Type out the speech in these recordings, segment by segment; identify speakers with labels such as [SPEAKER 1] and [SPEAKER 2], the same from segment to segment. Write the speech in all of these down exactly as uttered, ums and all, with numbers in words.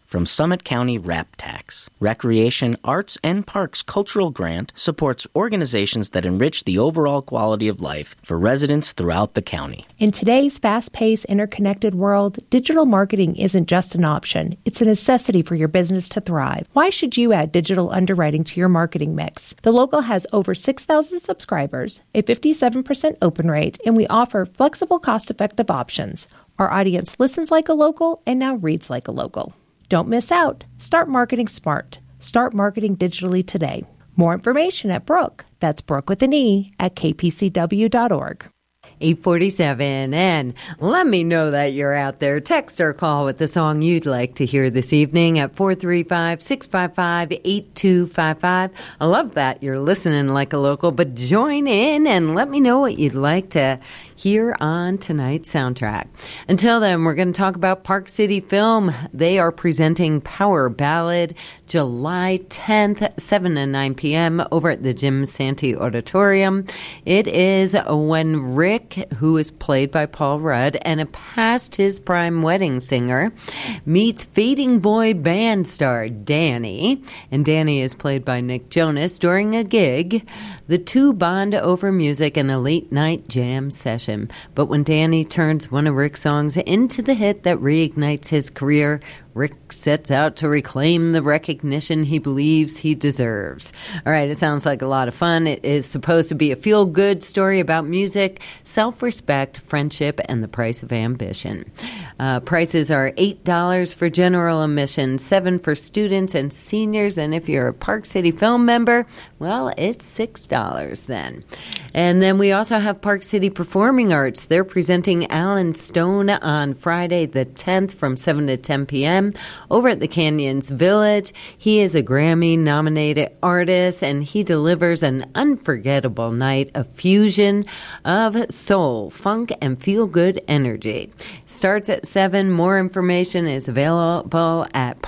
[SPEAKER 1] from Summit County Rap Tax. Recreation, Arts, and Parks Cultural Grant supports organizations that enrich the overall quality of life for residents throughout the county.
[SPEAKER 2] In today's fast-paced, interconnected world, digital marketing isn't just an option. It's a necessity for your business to thrive. Why should you add digital underwriting to your marketing mix? The Local has over six thousand subscribers, a fifty-seven percent open rate, and we offer flexible, cost-effective options. Our audience listens like a local and now reads like a local. Don't miss out. Start marketing smart. Start marketing digitally today. More information at Brooke, that's Brooke with an E, at k p c w dot org.
[SPEAKER 3] eight forty-seven, and let me know that you're out there. Text or call with the song you'd like to hear this evening at four three five, six five five, eight two five five. I love that you're listening like a local, but join in and let me know what you'd like to hear on tonight's soundtrack. Until then, we're going to talk about Park City Film. They are presenting Power Ballad July tenth, seven to nine p.m. over at the Jim Santee Auditorium. It is when Rick, who is played by Paul Rudd and a past his prime wedding singer, meets fading boy band star Danny, and Danny is played by Nick Jonas. During a gig, the two bond over music and a late night jam session. But when Danny turns one of Rick's songs into the hit that reignites his career, Rick sets out to reclaim the recognition he believes he deserves. All right, it sounds like a lot of fun. It is supposed to be a feel-good story about music, self-respect, friendship, and the price of ambition. Uh, prices are eight dollars for general admission, seven dollars for students and seniors, and if you're a Park City Film member, well, it's six dollars then. And then we also have Park City Performing Arts. They're presenting Alan Stone on Friday the tenth from seven to ten p.m. over at the Canyons Village. He is a Grammy-nominated artist, and he delivers an unforgettable night of fusion of soul, funk, and feel-good energy. Starts at seven. More information is available at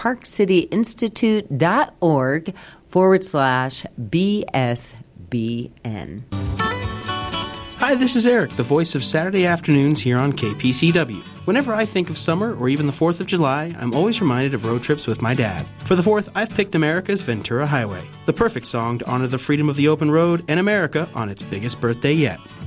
[SPEAKER 3] parkcityinstitute.org forward slash BSBN.
[SPEAKER 4] Hi, this is Eric, the voice of Saturday afternoons here on K P C W. Whenever I think of summer or even the fourth of July, I'm always reminded of road trips with my dad. For the fourth, I've picked America's Ventura Highway, the perfect song to honor the freedom of the open road and America on its biggest birthday yet.